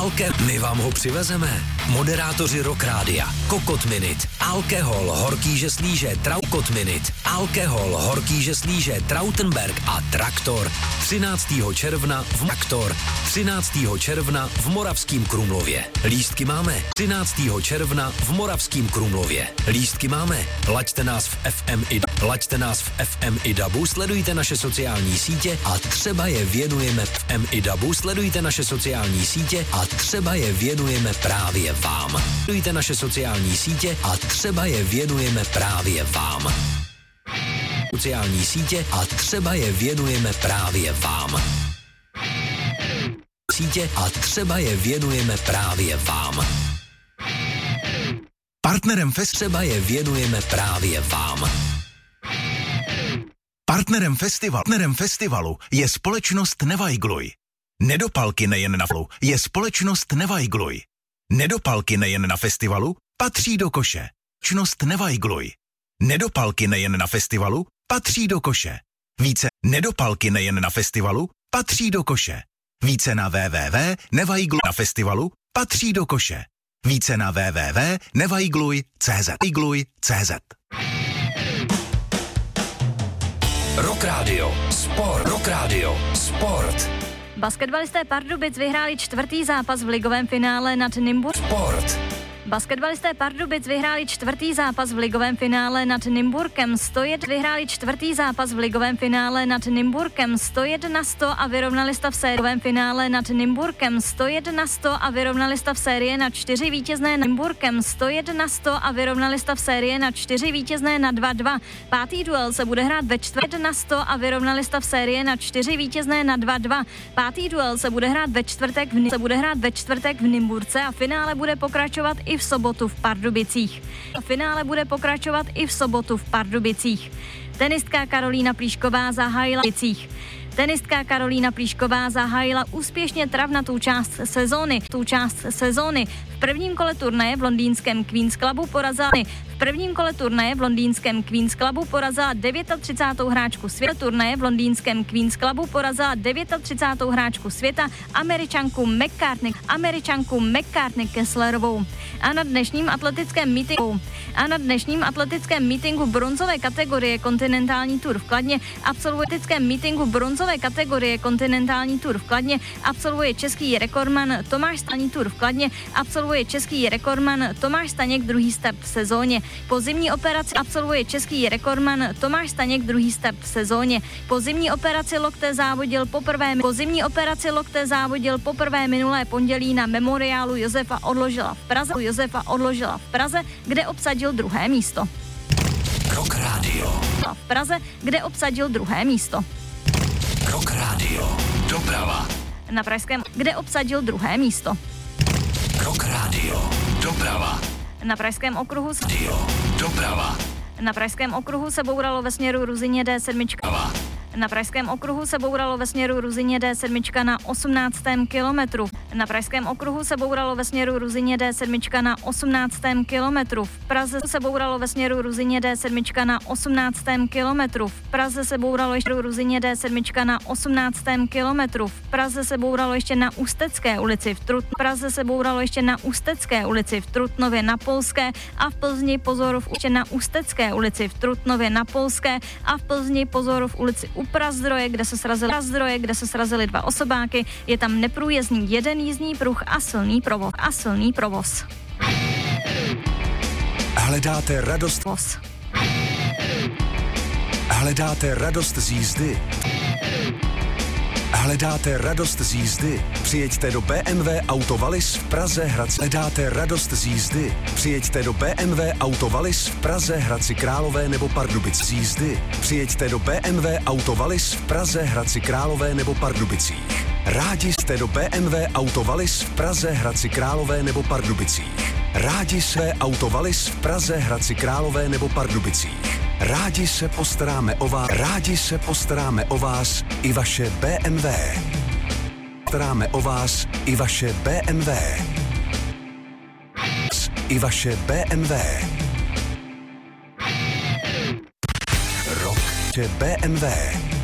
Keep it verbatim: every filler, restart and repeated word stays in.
Alke, my vám ho přivezeme. Moderátoři Rock Rádia, Kokot Minute, Alkohol, Horkýže Slíže, Traukot Minute, Alkohol, Horkýže Slíže, Trautenberg a Traktor. třináctého června v Traktor. třináctého června v Moravském Krumlově. Lístky máme. třináctého června v Moravském Krumlově. Lístky máme. Laďte nás v F M i Laďte nás v F M i Dabu, sledujte naše sociální sítě a třeba je věnujeme v F M i Dabu, sledujte naše sociální sítě a třeba je věnujeme právě vám. Sledujte naše sociální sítě a třeba je věnujeme právě vám. Sociální sítě a třeba je věnujeme právě vám. Sítě a třeba je věnujeme právě vám. Partnerem fest třeba je věnujeme právě vám. Partnerem, festival, partnerem festivalu je společnost Nevajgluj. Nedopalky nejen na festivalu je společnost Nevajgluj. Nedopalky nejen na festivalu patří do koše. Společnost Nevajgluj. Nedopalky nejen na festivalu patří do koše. Více nedopalky nejen na festivalu patří do koše. Více na w w w tečka nevajgluj na festivalu patří do koše. Více na w w w tečka nevajgluj tečka cz. Nevajgluj tečka cz. Rock Radio, sport, Rock Radio, sport. Basketbalisté Pardubic vyhráli čtvrtý zápas v ligovém finále nad Nymburk. Sport. Basketbalisté Pardubic vyhráli čtvrtý zápas v ligovém finále nad Nymburkem sto jedna. Vyhráli čtvrtý zápas v ligovém finále nad Nymburkem sto jedna sto a vyrovnali stav sériovém finále nad Nymburkem sto jedna sto a vyrovnali stav série na čtyři vítězné nad Nymburkem sto jedna sto a vyrovnali stav série na čtyři vítězné na dva dva. Pátý duel se bude hrát ve čtvrtek jedna sto a vyrovnali stav série na čtyři vítězné na dva dva. Pátý duel se bude hrát ve čtvrtek v, se bude hrát ve čtvrtek v Nymburce a finále bude pokračovat i v sobotu v Pardubicích. Finále bude pokračovat i v sobotu v Pardubicích. Tenistka Karolína Plíšková zahájila v Tenistka Karolína Plíšková zahájila úspěšně travnatou část sezóny. Tu část sezóny v prvním kole turnaje v londýnském Queen's Clubu porazila v prvním kole turnaje v londýnském Queen's Clubu porazila třicátou devátou hráčku světa. Turnaje v londýnském Queen's Clubu porazila třicátou devátou hráčku světa Američanku McCartney, Američanku McCartney Kesslerovou. A na dnešním atletickém meetingu a na dnešním atletickém meetingu bronzové kategorie kontinentální tur v Kladně absolvuje atletickém meetingu bronzové kategorie kontinentální tur v Kladně absolvuje český rekordman Tomáš Staněk tur v Kladně absolvuje český rekordman Tomáš Staněk druhý start v sezóně. Po zimní operaci absolvuje český rekordman Tomáš Staněk druhý start v sezóně. Po zimní operaci lokte závodil poprvé po zimní operaci lokte závodil poprvé minulé pondělí na memoriálu Josefa Odložila v Praze. Josefa Odložila v Praze, kde obsadil druhé místo. Rock Radio. V Praze, kde obsadil druhé místo. Rock Radio. Doprava. Na pražském, kde obsadil druhé místo. Rock Radio. Doprava. Na pražském okruhu Radio. Doprava. Na pražském okruhu se bouralo ve směru Ruzyně D sedm. Na pražském okruhu se bouralo ve směru Ruzyně D sedm na osmnáctém kilometru. Na pražském okruhu se bouralo ve směru Ruzyně D sedm na osmnáctém kilometru. V Praze se bouralo ve směru Ruzyně D sedm na osmnáctém kilometru. V Praze se bouralo ještě Ruzyně D sedm na osmnáctém kilometru. V Praze se bouralo ještě na Ústecké ulici v Trutnově. V Praze se bouralo ještě na Ústecké ulici v Trutnově na Polské a v Plzni pozor v ještě na Ústecké ulici v Trutnově na Polské a v Plzni pozor v ulici u Prazdroje, kde se srazily Prazdroje, kde se srazily dva osobáky. Je tam neprůjezdný jeden jízdní pruh a silný provoz. A silný provoz. Hledáte radost. Voz. Hledáte radost z jízdy. Hledáte radost z jízdy? Přijeďte do B M W Auto Wallis v Praze Hradci. Hledáte radost z jízdy? Přijeďte do B M W Auto Wallis v Praze Hradci Králové nebo Pardubic z jízdy. Přijeďte do B M W Auto Wallis v Praze Hradci Králové nebo Pardubicích. Rádi jste do B M W Auto Wallis v Praze Hradci Králové nebo Pardubicích. Rádi své Auto Wallis v Praze Hradci Králové nebo Pardubicích. Rádi se postaráme o vás. Rádi se postaráme o vás i vaše B M W. Postaráme o vás i vaše B M W. I vaše B M W. Rock B M W.